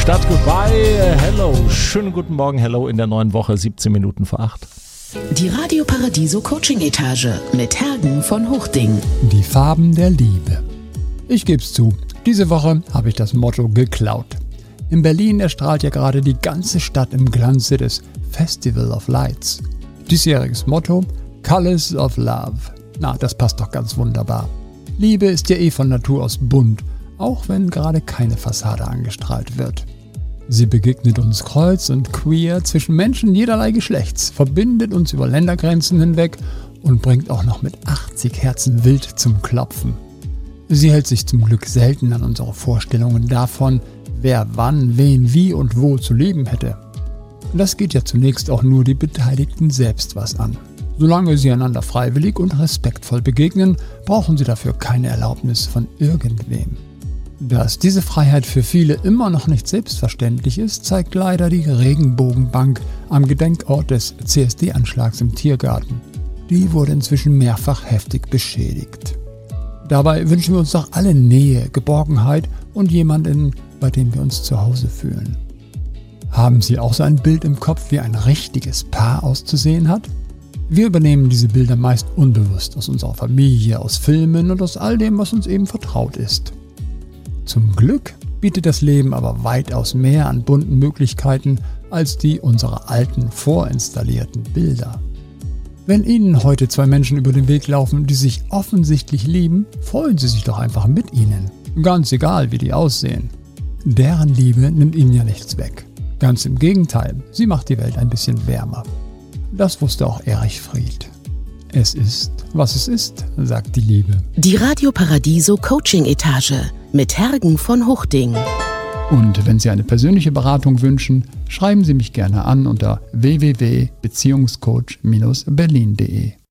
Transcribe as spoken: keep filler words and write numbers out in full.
Statt Goodbye, Hello. Schönen guten Morgen, Hello in der neuen Woche, siebzehn Minuten vor acht. Die Radio Paradiso Coaching Etage mit Hergen von Hochding. Die Farben der Liebe. Ich geb's zu, diese Woche habe ich das Motto geklaut. In Berlin erstrahlt ja gerade die ganze Stadt im Glanze des Festival of Lights. Diesjähriges Motto: Colors of Love. Na, das passt doch ganz wunderbar. Liebe ist ja eh von Natur aus bunt, auch wenn gerade keine Fassade angestrahlt wird. Sie begegnet uns kreuz und queer zwischen Menschen jederlei Geschlechts, verbindet uns über Ländergrenzen hinweg und bringt auch noch mit achtzig Herzen wild zum Klopfen. Sie hält sich zum Glück selten an unsere Vorstellungen davon, wer wann, wen, wie und wo zu leben hätte. Das geht ja zunächst auch nur die Beteiligten selbst was an. Solange sie einander freiwillig und respektvoll begegnen, brauchen sie dafür keine Erlaubnis von irgendwem. Dass diese Freiheit für viele immer noch nicht selbstverständlich ist, zeigt leider die Regenbogenbank am Gedenkort des C S D-Anschlags im Tiergarten. Die wurde inzwischen mehrfach heftig beschädigt. Dabei wünschen wir uns doch alle Nähe, Geborgenheit und jemanden, bei dem wir uns zu Hause fühlen. Haben Sie auch so ein Bild im Kopf, wie ein richtiges Paar auszusehen hat? Wir übernehmen diese Bilder meist unbewusst aus unserer Familie, aus Filmen und aus all dem, was uns eben vertraut ist. Zum Glück bietet das Leben aber weitaus mehr an bunten Möglichkeiten als die unserer alten, vorinstallierten Bilder. Wenn Ihnen heute zwei Menschen über den Weg laufen, die sich offensichtlich lieben, freuen Sie sich doch einfach mit ihnen. Ganz egal, wie die aussehen. Deren Liebe nimmt Ihnen ja nichts weg. Ganz im Gegenteil, sie macht die Welt ein bisschen wärmer. Das wusste auch Erich Fried. Es ist, was es ist, sagt die Liebe. Die Radio Paradiso Coaching Etage mit Hergen von Hochding. Und wenn Sie eine persönliche Beratung wünschen, schreiben Sie mich gerne an unter w w w punkt beziehungscoach Bindestrich berlin punkt de.